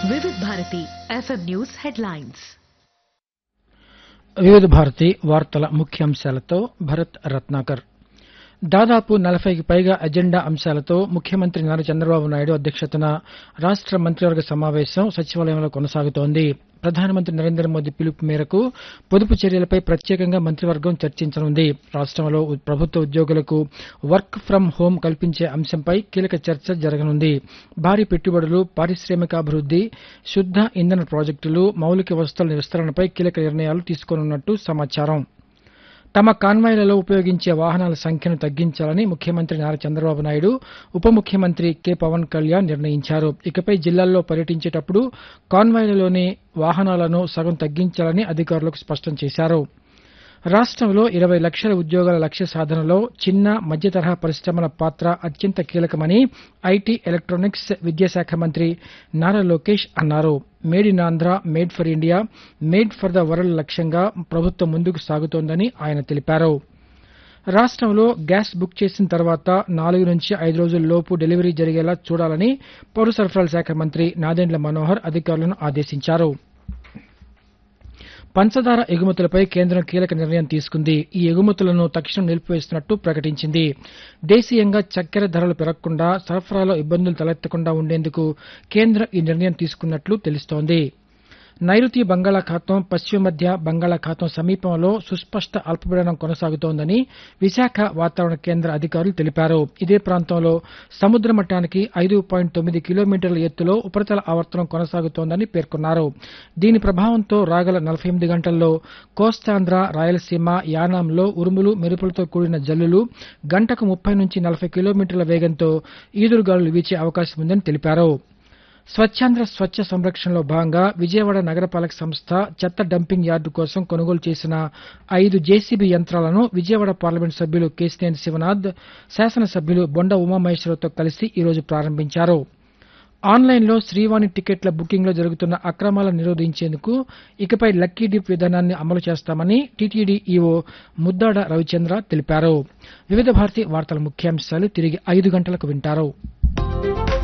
వివిధ Bharati FM news headlines. వివిధ భారతి వార్తల ముఖ్యాంశాలతో భరత్ రత్నాకర్. దాదాపు 40కి పైగా అజెండా అంశాలతో ముఖ్యమంత్రి నారా చంద్రబాబు నాయుడు అధ్యక్షతన రాష్ట మంత్రివర్గ సమావేశం సచివాలయంలో కొనసాగుతోంది. ప్రధానమంత్రి నరేంద్ర మోదీ పిలుపు మేరకు పొదుపు చర్యలపై ప్రత్యేకంగా మంత్రివర్గం చర్చించనుంది. రాష్టంలో ప్రభుత్వ ఉద్యోగులకు వర్క్ ఫ్రం హోం కల్పించే అంశంపై కీలక చర్చ జరగనుంది. భారీ పెట్టుబడులు, పారిశ్రామికాభివృద్ది, శుద్ద ఇంధన ప్రాజెక్టులు, మౌలిక వసతుల విస్తరణపై కీలక నిర్ణయాలు తీసుకోనున్నట్టు సమాచారం. తమ కాన్వాయ్లలో ఉపయోగించే వాహనాల సంఖ్యను తగ్గించాలని ముఖ్యమంత్రి నారా చంద్రబాబు నాయుడు, ఉప ముఖ్యమంత్రి కె పవన్ కళ్యాణ్ నిర్ణయించారు. ఇకపై జిల్లాల్లో పర్యటించేటప్పుడు కాన్వాయ్లలోని వాహనాలను సగం తగ్గించాలని అధికారులకు స్పష్టం చేశారు. రాష్టంలో 20 లక్షల ఉద్యోగాల లక్ష్య సాధనలో చిన్న, మధ్య తరహా పరిశ్రమల పాత్ర అత్యంత కీలకమని ఐటీ, ఎలక్ట్రానిక్స్, విద్యాశాఖ మంత్రి నారా లోకేష్ అన్నారు. Made in Andhra, made for India, made for the world లక్ష్యంగా ప్రభుత్వం ముందుకు సాగుతోందని ఆయన తెలిపారు. రాష్టంలో గ్యాస్ బుక్ చేసిన తర్వాత 4 నుంచి 5 రోజుల్లోపు డెలివరీ జరిగేలా చూడాలని పౌర సరఫరాల శాఖ మంత్రి నాదెండ్ల మనోహర్ అధికారులను ఆదేశించారు. పంచదార ఎగుమతులపై కేంద్రం కీలక నిర్ణయం తీసుకుంది. ఈ ఎగుమతులను తక్షణం నిలిపివేస్తున్నట్టు ప్రకటించింది. దేశీయంగా చక్కెర ధరలు పెరగకుండా, సరఫరాలో ఇబ్బందులు తలెత్తకుండా ఉండేందుకు కేంద్రం ఈ నిర్ణయం తీసుకున్నట్లు తెలుస్తోంది. నైరుతి బంగాళాఖాతం, పశ్చిమ మధ్య బంగాళాఖాతం సమీపంలో సుస్పష్ట అల్పపీడనం కొనసాగుతోందని విశాఖ వాతావరణ కేంద్ర అధికారులు తెలిపారు. ఇదే ప్రాంతంలో సముద్ర మట్టానికి 5.9 కిలోమీటర్ల ఎత్తులో ఉపరితల ఆవర్తనం కొనసాగుతోందని పేర్కొన్నారు. దీని ప్రభావంతో రాగల 48 గంటల్లో కోస్తాంధ్ర, రాయలసీమ, యానాంలో ఉరుములు, మెరుపులతో కూడిన జల్లులు, గంటకు 30 నుంచి 40 కిలోమీటర్ల వేగంతో ఈదురుగాలులు వీచే అవకాశం ఉందని తెలిపారు. స్వచ్ఛాంధ్ర స్వచ్ఛ సంరక్షణలో భాగంగా విజయవాడ నగరపాలక సంస్థ చెత్త డంపింగ్ యార్డు కోసం కొనుగోలు చేసిన 5 జేసీబీ యంత్రాలను విజయవాడ పార్లమెంట్ సభ్యులు కేశినేని శివనాథ్, శాసనసభ్యులు బొండ ఉమామహేశ్వరరావుతో కలిసి ఈరోజు ప్రారంభించారు. ఆన్లైన్లో శ్రీవాణి టికెట్ల బుకింగ్లో జరుగుతున్న అక్రమాలను నిరోధించేందుకు ఇకపై లక్కీ డిప్ విధానాన్ని అమలు చేస్తామని టీటీడీ ఈవో ముద్దాడ రవిచంద్ర తెలిపారు. వివిధ భారతి వార్తల ముఖ్యాంశాలు తిరిగి 5 గంటలకు వింటారు.